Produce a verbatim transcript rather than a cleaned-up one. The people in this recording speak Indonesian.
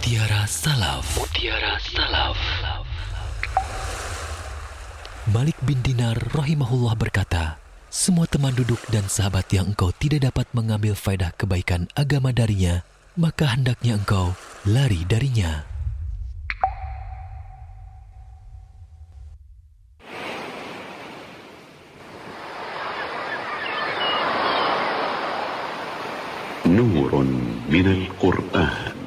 Mutiara Salaf. Mutiara Salaf. Malik bin Dinar rahimahullah berkata, semua teman duduk dan sahabat yang engkau tidak dapat mengambil faedah kebaikan agama darinya, maka hendaknya engkau lari darinya. نور من القرآن.